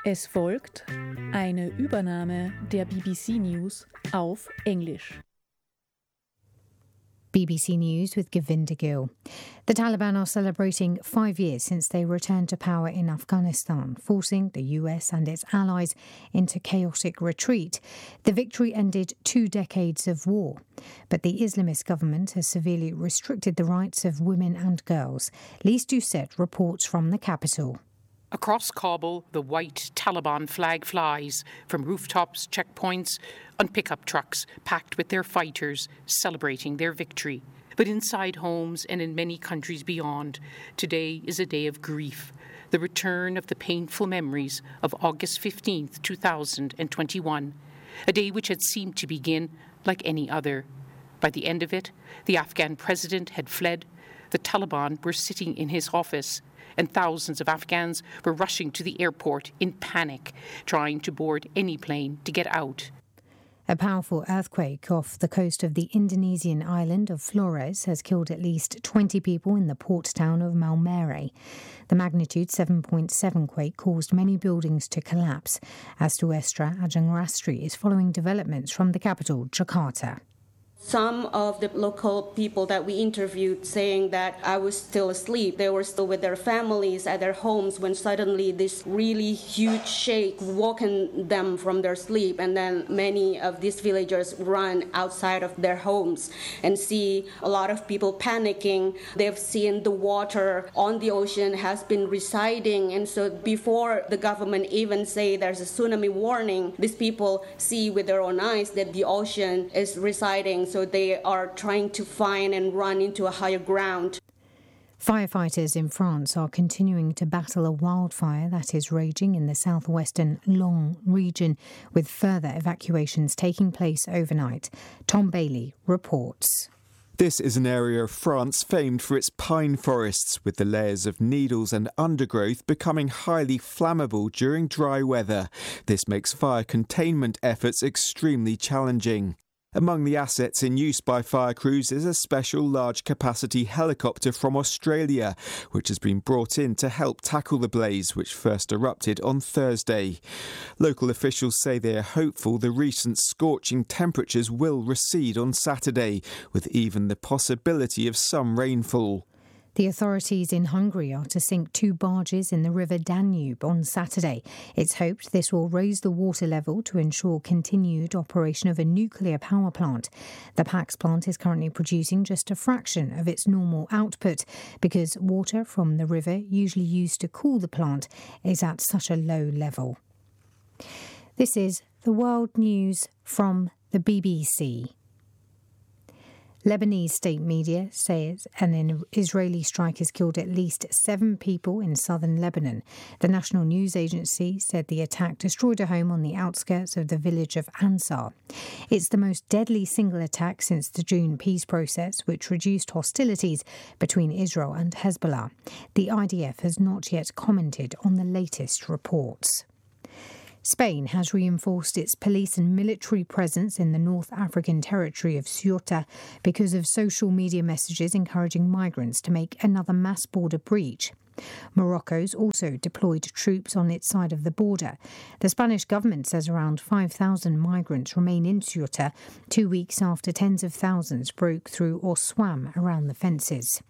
Es folgt eine Übernahme der BBC News auf Englisch. BBC News with Govinda Gill. The Taliban are celebrating 5 years since they returned to power in Afghanistan, forcing the US and its allies into chaotic retreat. The victory ended 2 decades of war, but the Islamist government has severely restricted the rights of women and girls. Lise Doucette reports from the capital. Across Kabul, the white Taliban flag flies from rooftops, checkpoints, on pickup trucks packed with their fighters celebrating their victory. But inside homes and in many countries beyond, today is a day of grief, the return of the painful memories of August 15th, 2021, a day which had seemed to begin like any other. By the end of it, the Afghan president had fled, the Taliban were sitting in his office, and thousands of Afghans were rushing to the airport in panic, trying to board any plane to get out. A powerful earthquake off the coast of the Indonesian island of Flores has killed at least 20 people in the port town of Maumere. The magnitude 7.7 quake caused many buildings to collapse. Astuestra Ajangrastri is following developments from the capital, Jakarta. Some of the local people that we interviewed saying that I was still asleep. They were still with their families at their homes when suddenly this really huge shake woken them from their sleep. And then many of these villagers run outside of their homes and see a lot of people panicking. They've seen the water on the ocean has been receding. And so before the government even say there's a tsunami warning, these people see with their own eyes that the ocean is receding. So they are trying to find and run into a higher ground. Firefighters in France are continuing to battle a wildfire that is raging in the southwestern Lange region, with further evacuations taking place overnight. Tom Bailey reports. This is an area of France famed for its pine forests, with the layers of needles and undergrowth becoming highly flammable during dry weather. This makes fire containment efforts extremely challenging. Among the assets in use by fire crews is a special large-capacity helicopter from Australia, which has been brought in to help tackle the blaze, which first erupted on Thursday. Local officials say they are hopeful the recent scorching temperatures will recede on Saturday, with even the possibility of some rainfall. The authorities in Hungary are to sink 2 barges in the River Danube on Saturday. It's hoped this will raise the water level to ensure continued operation of a nuclear power plant. The Pax plant is currently producing just a fraction of its normal output because water from the river, usually used to cool the plant, is at such a low level. This is the World News from the BBC. Lebanese state media says an Israeli strike has killed at least 7 people in southern Lebanon. The national news agency said the attack destroyed a home on the outskirts of the village of Ansar. It's the most deadly single attack since the June peace process, which reduced hostilities between Israel and Hezbollah. The IDF has not yet commented on the latest reports. Spain has reinforced its police and military presence in the North African territory of Ceuta because of social media messages encouraging migrants to make another mass border breach. Morocco's also deployed troops on its side of the border. The Spanish government says around 5,000 migrants remain in Ceuta 2 weeks after tens of thousands broke through or swam around the fences.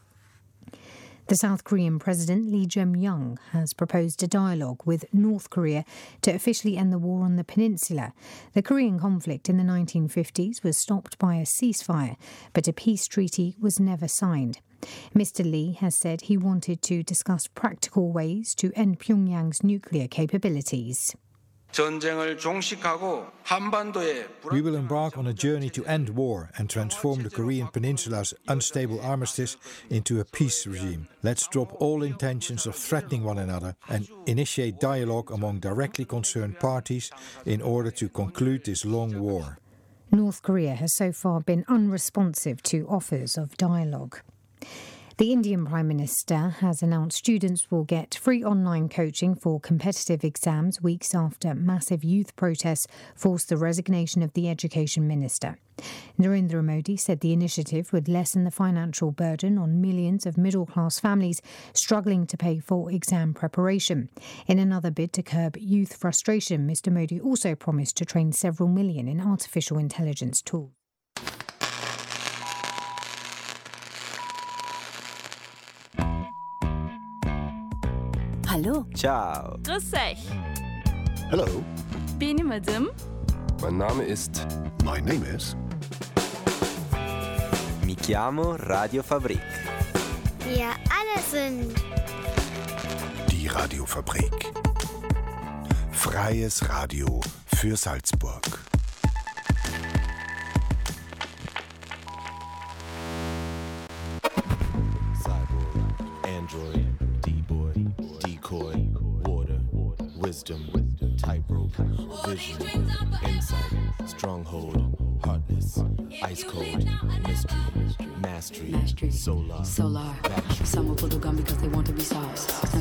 The South Korean President Lee Jae-myung has proposed a dialogue with North Korea to officially end the war on the peninsula. The Korean conflict in the 1950s was stopped by a ceasefire, but a peace treaty was never signed. Mr. Lee has said he wanted to discuss practical ways to end Pyongyang's nuclear capabilities. We will embark on a journey to end war and transform the Korean Peninsula's unstable armistice into a peace regime. Let's drop all intentions of threatening one another and initiate dialogue among directly concerned parties in order to conclude this long war. North Korea has so far been unresponsive to offers of dialogue. The Indian Prime Minister has announced students will get free online coaching for competitive exams weeks after massive youth protests forced the resignation of the Education Minister. Narendra Modi said the initiative would lessen the financial burden on millions of middle-class families struggling to pay for exam preparation. In another bid to curb youth frustration, Mr. Modi also promised to train several million in artificial intelligence tools. Hallo. Ciao. Grüß euch. Hello. Beni Madam. Mein Name ist... My name is... Mi chiamo Radio Fabrik. Wir alle sind... Die Radiofabrik. Freies Radio für Salzburg. Cyborg, Android, D-Boy, Decoy, Water, Wisdom, Tightrope, Vision, Insight, Stronghold, Heartless, Ice Cold, Mystery, Mastery, Solar, Some will pull the gun because they want to be sauced.